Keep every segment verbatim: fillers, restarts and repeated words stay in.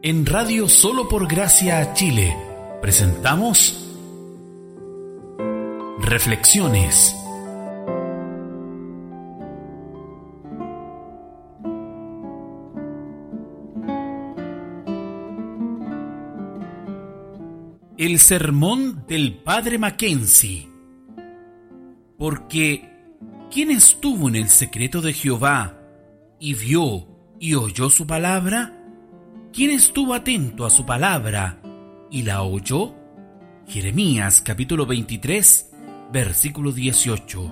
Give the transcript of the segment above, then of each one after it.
En Radio Solo por Gracia Chile presentamos Reflexiones. El sermón del Padre Mackenzie. Porque ¿quién estuvo en el secreto de Jehová y vio y oyó su palabra? ¿Quién estuvo atento a su palabra y la oyó? Jeremías capítulo veintitrés, versículo dieciocho.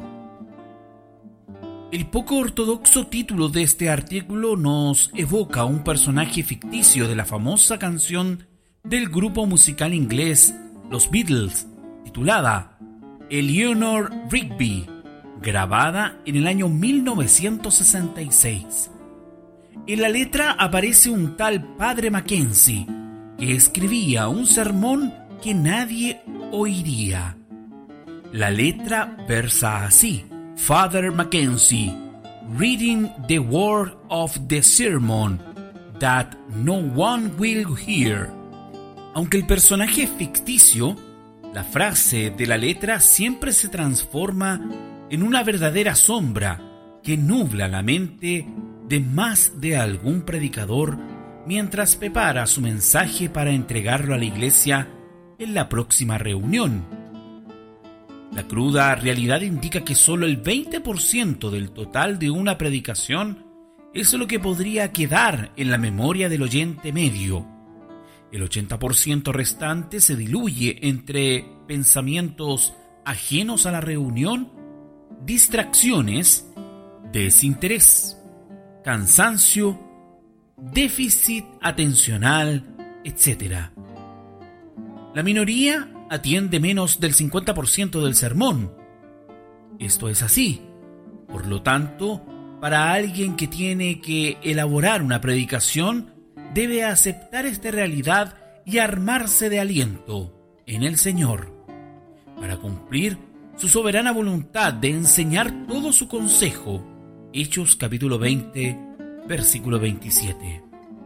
El poco ortodoxo título de este artículo nos evoca a un personaje ficticio de la famosa canción del grupo musical inglés Los Beatles, titulada Eleanor Rigby, grabada en el año mil novecientos sesenta y seis. En la letra aparece un tal Padre Mackenzie que escribía un sermón que nadie oiría. La letra versa así: Father Mackenzie, reading the word of the sermon that no one will hear. Aunque el personaje es ficticio, la frase de la letra siempre se transforma en una verdadera sombra que nubla la mente de más de algún predicador mientras prepara su mensaje para entregarlo a la iglesia en la próxima reunión. La cruda realidad indica que solo el veinte por ciento del total de una predicación es lo que podría quedar en la memoria del oyente medio. El ochenta por ciento restante se diluye entre pensamientos ajenos a la reunión, distracciones, desinterés, cansancio, déficit atencional, etcétera. La minoría atiende menos del cincuenta por ciento del sermón. Esto es así. Por lo tanto, para alguien que tiene que elaborar una predicación, debe aceptar esta realidad y armarse de aliento en el Señor para cumplir su soberana voluntad de enseñar todo su consejo. Hechos capítulo veinte, versículo veintisiete.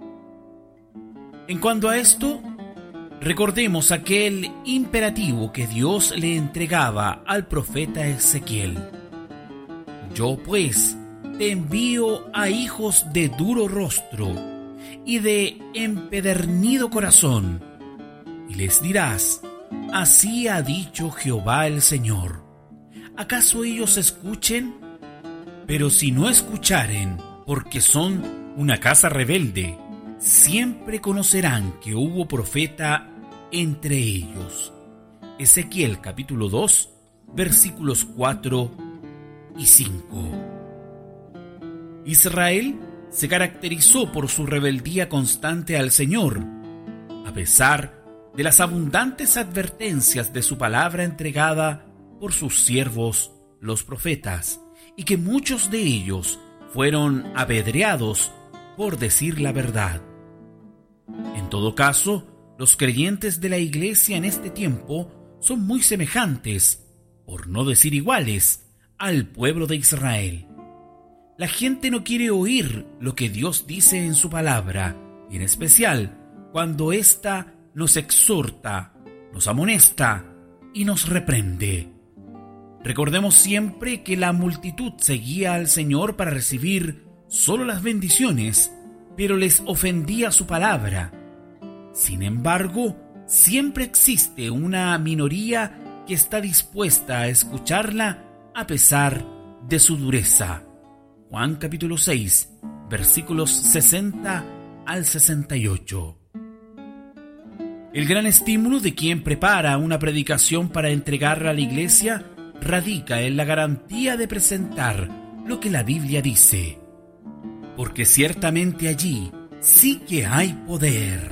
En cuanto a esto, recordemos aquel imperativo que Dios le entregaba al profeta Ezequiel. Yo pues te envío a hijos de duro rostro y de empedernido corazón, y les dirás: así ha dicho Jehová el Señor. ¿Acaso ellos escuchen? Pero si no escucharen, porque son una casa rebelde, siempre conocerán que hubo profeta entre ellos. Ezequiel capítulo dos, versículos cuatro y cinco. Israel se caracterizó por su rebeldía constante al Señor, a pesar de las abundantes advertencias de su palabra entregada por sus siervos los profetas, y que muchos de ellos fueron apedreados por decir la verdad. En todo caso, los creyentes de la iglesia en este tiempo son muy semejantes, por no decir iguales, al pueblo de Israel. La gente no quiere oír lo que Dios dice en su palabra, y en especial cuando ésta nos exhorta, nos amonesta y nos reprende. Recordemos siempre que la multitud seguía al Señor para recibir solo las bendiciones, pero les ofendía su palabra. Sin embargo, siempre existe una minoría que está dispuesta a escucharla a pesar de su dureza. Juan capítulo seis, versículos sesenta al sesenta y ocho. El gran estímulo de quien prepara una predicación para entregarla a la iglesia radica en la garantía de presentar lo que la Biblia dice, porque ciertamente allí sí que hay poder.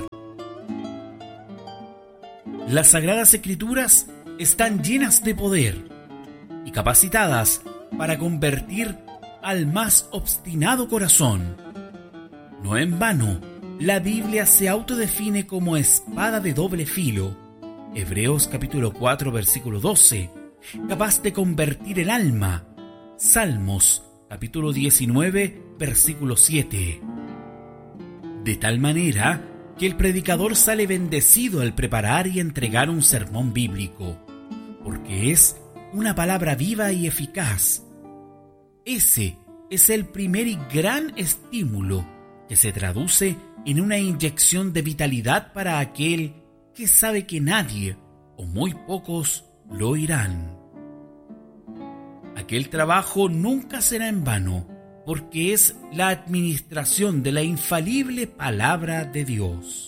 Las Sagradas Escrituras están llenas de poder y capacitadas para convertir al más obstinado corazón. No en vano, la Biblia se autodefine como espada de doble filo. Hebreos capítulo cuatro, versículo doce, capaz de convertir el alma. Salmos capítulo diecinueve, versículo siete. De tal manera que el predicador sale bendecido al preparar y entregar un sermón bíblico, porque es una palabra viva y eficaz. Ese es el primer y gran estímulo que se traduce en una inyección de vitalidad para aquel que sabe que nadie o muy pocos lo oirán. Aquel trabajo nunca será en vano, porque es la administración de la infalible palabra de Dios.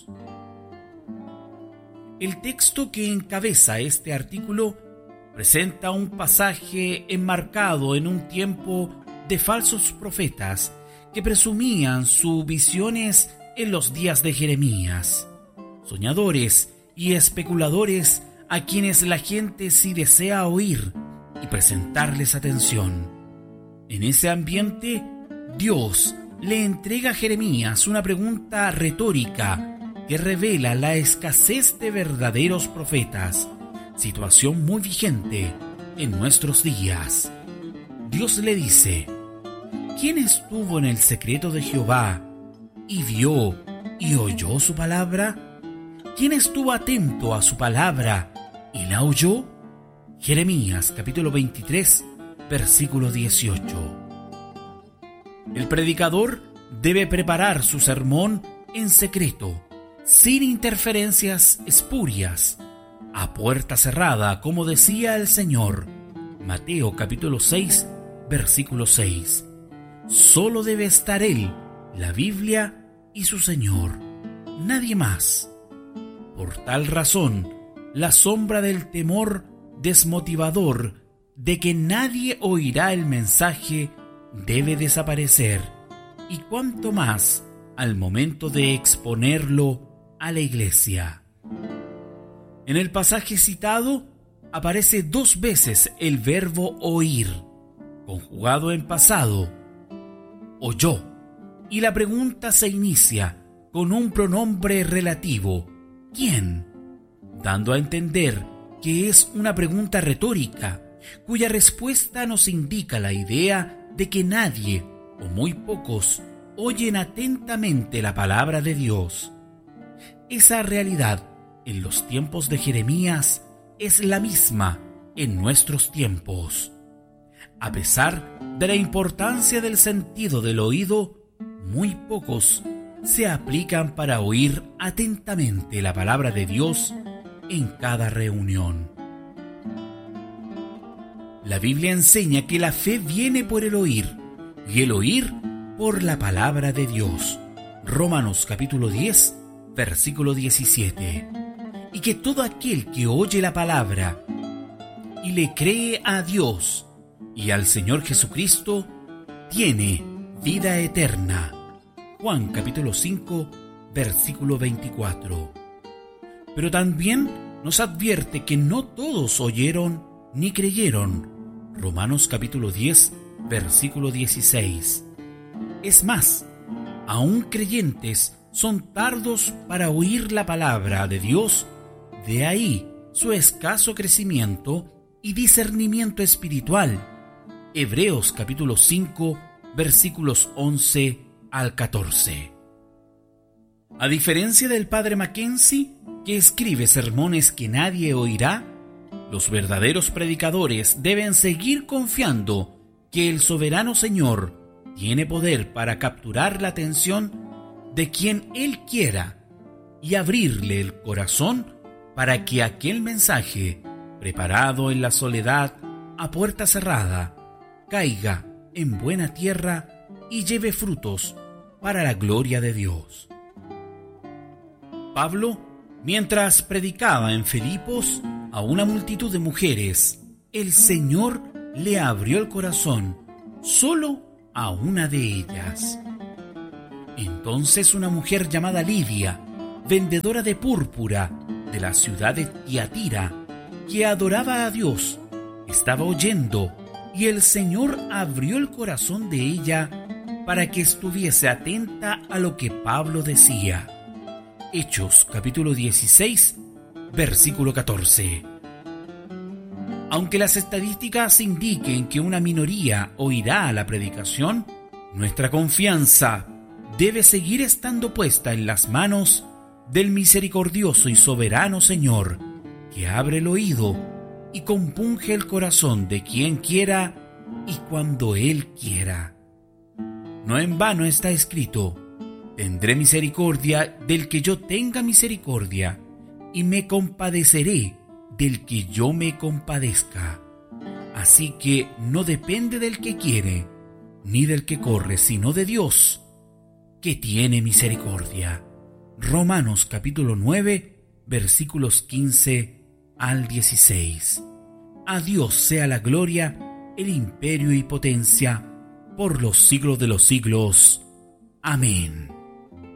El texto que encabeza este artículo presenta un pasaje enmarcado en un tiempo de falsos profetas que presumían sus visiones en los días de Jeremías, soñadores y especuladores a quienes la gente sí desea oír y presentarles atención. En ese ambiente, Dios le entrega a Jeremías una pregunta retórica que revela la escasez de verdaderos profetas, situación muy vigente en nuestros días. Dios le dice: ¿quién estuvo en el secreto de Jehová y vio y oyó su palabra? ¿Quién estuvo atento a su palabra y la oyó? Jeremías capítulo veintitrés, versículo dieciocho. El predicador debe preparar su sermón en secreto, sin interferencias espurias, a puerta cerrada, como decía el Señor. Mateo capítulo seis, versículo seis. Solo debe estar él, la Biblia y su Señor, nadie más. Por tal razón, la sombra del temor desmotivador de que nadie oirá el mensaje debe desaparecer, y cuanto más al momento de exponerlo a la iglesia. En el pasaje citado aparece dos veces el verbo oír, conjugado en pasado, oyó, y la pregunta se inicia con un pronombre relativo, ¿quién?, dando a entender que es una pregunta retórica, cuya respuesta nos indica la idea de que nadie, o muy pocos, oyen atentamente la palabra de Dios. Esa realidad en los tiempos de Jeremías es la misma en nuestros tiempos. A pesar de la importancia del sentido del oído, muy pocos se aplican para oír atentamente la palabra de Dios en cada reunión. La Biblia enseña que la fe viene por el oír, y el oír por la palabra de Dios. Romanos capítulo diez, versículo diecisiete. Y que todo aquel que oye la palabra y le cree a Dios y al Señor Jesucristo, tiene vida eterna. Juan capítulo cinco, versículo veinticuatro. Pero también nos advierte que no todos oyeron ni creyeron. Romanos capítulo diez, versículo dieciséis. Es más, aún creyentes son tardos para oír la palabra de Dios, de ahí su escaso crecimiento y discernimiento espiritual. Hebreos capítulo cinco, versículos once al catorce. A diferencia del padre Mackenzie, que escribe sermones que nadie oirá, los verdaderos predicadores deben seguir confiando que el soberano Señor tiene poder para capturar la atención de quien Él quiera y abrirle el corazón para que aquel mensaje, preparado en la soledad, a puerta cerrada, caiga en buena tierra y lleve frutos para la gloria de Dios. Pablo, mientras predicaba en Filipos a una multitud de mujeres, el Señor le abrió el corazón solo a una de ellas. Entonces una mujer llamada Lidia, vendedora de púrpura de la ciudad de Tiatira, que adoraba a Dios, estaba oyendo, y el Señor abrió el corazón de ella para que estuviese atenta a lo que Pablo decía. Hechos capítulo dieciséis, versículo catorce. Aunque las estadísticas indiquen que una minoría oirá la predicación, nuestra confianza debe seguir estando puesta en las manos del misericordioso y soberano Señor, que abre el oído y compunge el corazón de quien quiera y cuando Él quiera. No en vano está escrito: tendré misericordia del que yo tenga misericordia, y me compadeceré del que yo me compadezca. Así que no depende del que quiere, ni del que corre, sino de Dios, que tiene misericordia. Romanos capítulo nueve, versículos quince al dieciséis. A Dios sea la gloria, el imperio y potencia, por los siglos de los siglos. Amén.